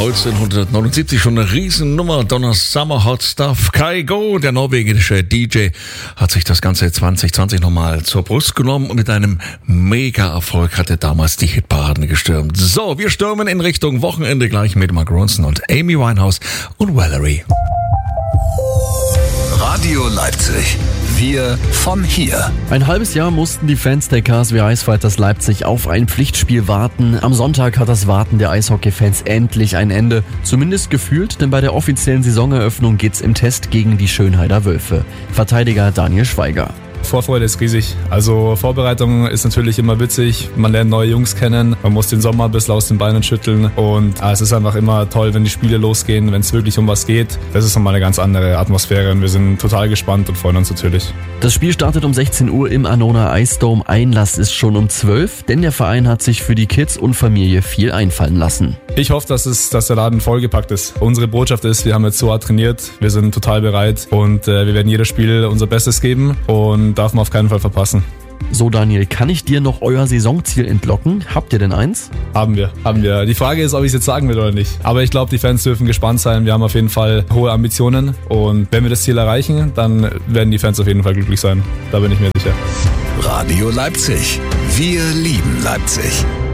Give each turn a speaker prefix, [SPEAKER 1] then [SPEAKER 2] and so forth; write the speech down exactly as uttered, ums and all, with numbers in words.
[SPEAKER 1] neunzehnhundertneunundsiebzig schon eine Riesennummer. Donna Summer Hot Stuff. Kygo, der norwegische D J, hat sich das Ganze zwanzig zwanzig nochmal zur Brust genommen und mit einem Mega-Erfolg hat er damals die Hitparaden gestürmt. So, wir stürmen in Richtung Wochenende gleich mit Mark Ronson und Amy Winehouse und Valerie.
[SPEAKER 2] Radio Leipzig. Wir von hier.
[SPEAKER 3] Ein halbes Jahr mussten die Fans der K S W Eisfighters Leipzig auf ein Pflichtspiel warten. Am Sonntag hat das Warten der Eishockey-Fans endlich ein Ende. Zumindest gefühlt, denn bei der offiziellen Saisoneröffnung geht's im Test gegen die Schönheider Wölfe. Verteidiger Daniel Schweiger.
[SPEAKER 4] Vorfreude ist riesig. Also Vorbereitung ist natürlich immer witzig. Man lernt neue Jungs kennen. Man muss den Sommer ein bisschen aus den Beinen schütteln. Und ja, es ist einfach immer toll, wenn die Spiele losgehen, wenn es wirklich um was geht. Das ist nochmal eine ganz andere Atmosphäre und wir sind total gespannt und freuen uns natürlich.
[SPEAKER 3] Das Spiel startet um sechzehn Uhr im Anona Ice Dome. Einlass ist schon um zwölf, denn der Verein hat sich für die Kids und Familie viel einfallen lassen.
[SPEAKER 4] Ich hoffe, dass, es, dass der Laden vollgepackt ist. Unsere Botschaft ist, wir haben jetzt so hart trainiert, wir sind total bereit und äh, wir werden jedes Spiel unser Bestes geben und darf man auf keinen Fall verpassen.
[SPEAKER 3] So Daniel, kann ich dir noch euer Saisonziel entlocken? Habt ihr denn eins?
[SPEAKER 4] Haben wir, haben wir. Die Frage ist, ob ich es jetzt sagen will oder nicht. Aber ich glaube, die Fans dürfen gespannt sein. Wir haben auf jeden Fall hohe Ambitionen und wenn wir das Ziel erreichen, dann werden die Fans auf jeden Fall glücklich sein. Da bin ich mir sicher.
[SPEAKER 2] Radio Leipzig. Wir lieben Leipzig.